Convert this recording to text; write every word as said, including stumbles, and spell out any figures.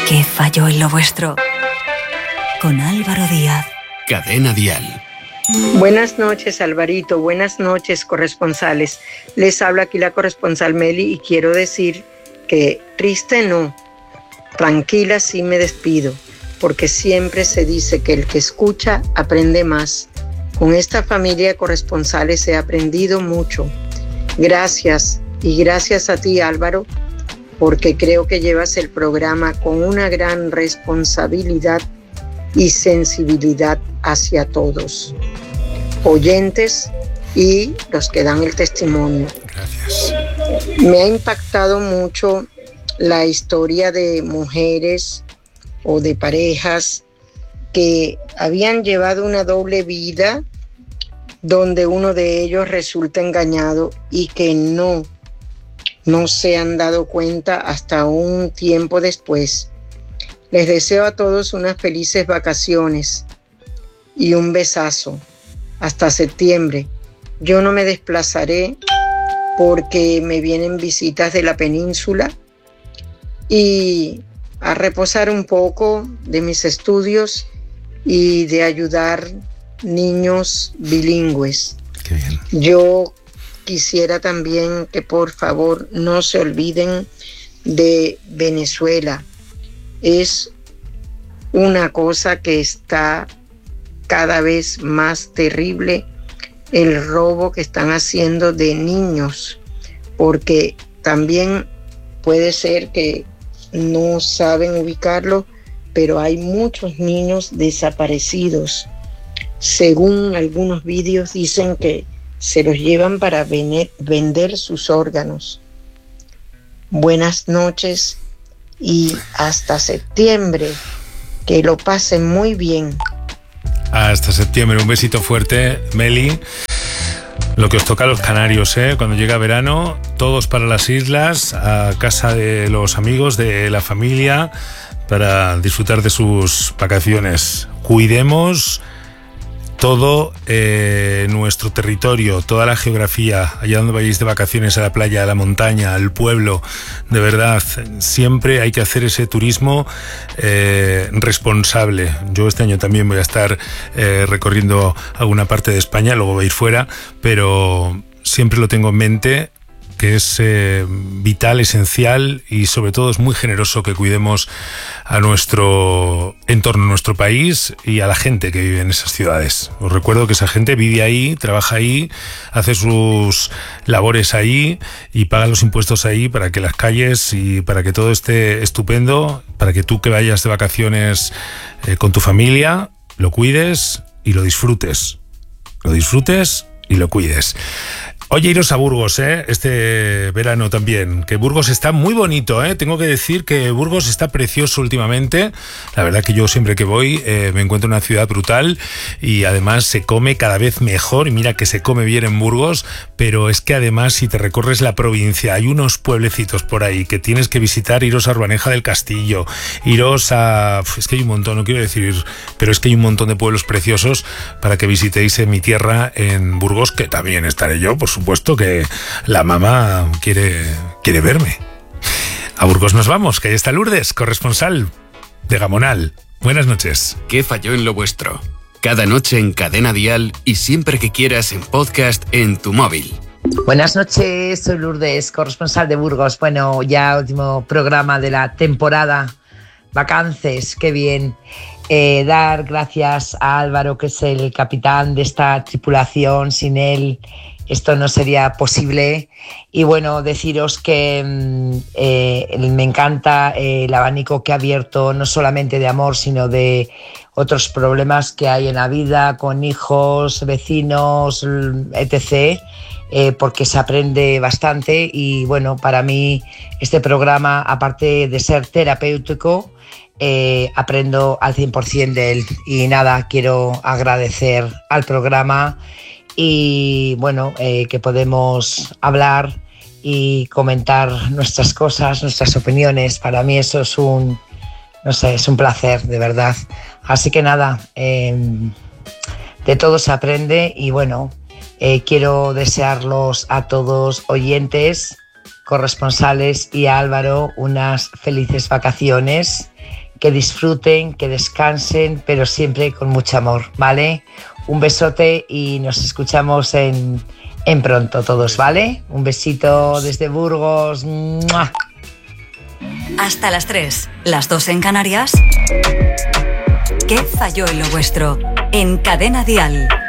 ¿Qué falló en lo vuestro? Con Álvaro Díaz. Cadena Dial. Buenas noches, Alvarito. Buenas noches, corresponsales. Les habla aquí la corresponsal Meli y quiero decir que triste no, tranquila sí me despido, porque siempre se dice que el que escucha aprende más. Con esta familia de corresponsales he aprendido mucho. Gracias y gracias a ti, Álvaro, porque creo que llevas el programa con una gran responsabilidad y sensibilidad hacia todos, oyentes y los que dan el testimonio. Gracias. Me ha impactado mucho la historia de mujeres o de parejas que habían llevado una doble vida donde uno de ellos resulta engañado y que no no se han dado cuenta hasta un tiempo después. Les deseo a todos unas felices vacaciones y un besazo. Hasta septiembre. Yo no me desplazaré porque me vienen visitas de la península y a reposar un poco de mis estudios y de ayudar niños bilingües. Qué bien. Yo quisiera también que por favor no se olviden de Venezuela. Es una cosa que está cada vez más terrible, el robo que están haciendo de niños, porque también puede ser que no saben ubicarlo, pero hay muchos niños desaparecidos. Según algunos vídeos dicen que se los llevan para vender sus órganos. Buenas noches y hasta septiembre. Que lo pasen muy bien. Hasta septiembre. Un besito fuerte, Meli. Lo que os toca a los canarios, ¿eh? Cuando llega verano, todos para las islas, a casa de los amigos, de la familia, para disfrutar de sus vacaciones. Cuidemos todo eh, nuestro territorio, toda la geografía, allá donde vayáis de vacaciones, a la playa, a la montaña, al pueblo. De verdad, siempre hay que hacer ese turismo eh, responsable. Yo este año también voy a estar eh, recorriendo alguna parte de España, luego voy a ir fuera, pero siempre lo tengo en mente, que es eh, vital, esencial y sobre todo es muy generoso que cuidemos a nuestro entorno, a nuestro país y a la gente que vive en esas ciudades. Os recuerdo que esa gente vive ahí, trabaja ahí, hace sus labores ahí y paga los impuestos ahí para que las calles y para que todo esté estupendo, para que tú que vayas de vacaciones eh, con tu familia, lo cuides y lo disfrutes. Lo disfrutes y lo cuides. Oye, iros a Burgos, ¿eh? Este verano también, que Burgos está muy bonito, ¿eh? Tengo que decir que Burgos está precioso últimamente. La verdad que yo siempre que voy eh, me encuentro en una ciudad brutal y además se come cada vez mejor y mira que se come bien en Burgos, pero es que además si te recorres la provincia hay unos pueblecitos por ahí que tienes que visitar, iros a Urbaneja del Castillo, iros a... es que hay un montón, no quiero decir, pero es que hay un montón de pueblos preciosos para que visitéis en mi tierra, en Burgos, que también estaré yo, por supuesto que la mamá quiere, quiere verme. A Burgos nos vamos, que ahí está Lourdes, corresponsal de Gamonal. Buenas noches. ¿Qué falló en lo vuestro? Cada noche en Cadena Dial y siempre que quieras en podcast en tu móvil. Buenas noches, soy Lourdes, corresponsal de Burgos. Bueno, ya último programa de la temporada. Vacances, qué bien. Eh, dar gracias a Álvaro, que es el capitán de esta tripulación. Sin él esto no sería posible. Y bueno, deciros que eh, me encanta eh, el abanico que ha abierto, no solamente de amor, sino de otros problemas que hay en la vida, con hijos, vecinos, etcétera, eh, porque se aprende bastante. Y bueno, para mí este programa, aparte de ser terapéutico, eh, aprendo al cien por ciento de él. Y nada, quiero agradecer al programa y bueno, eh, que podemos hablar y comentar nuestras cosas, nuestras opiniones. Para mí eso es un, no sé, es un placer, de verdad. Así que nada, eh, de todo se aprende y bueno, eh, quiero desearlos a todos oyentes corresponsales, y a Álvaro unas felices vacaciones, que disfruten, que descansen, pero siempre con mucho amor, ¿vale? Un besote y nos escuchamos en, en pronto todos, ¿vale? Un besito desde Burgos. ¡Mua! Hasta las tres, las dos en Canarias. ¿Qué falló en lo vuestro? En Cadena Dial.